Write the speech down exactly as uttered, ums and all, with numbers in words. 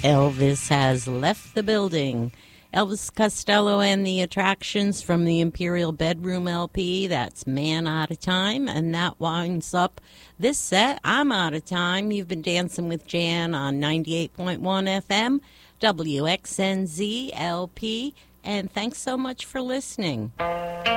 Elvis has left the building. Elvis Costello and the Attractions from the Imperial Bedroom L P. That's Man Out of Time. And that winds up this set. I'm out of time. You've been dancing with Jan on ninety-eight point one F M, W X N Z L P. And thanks so much for listening.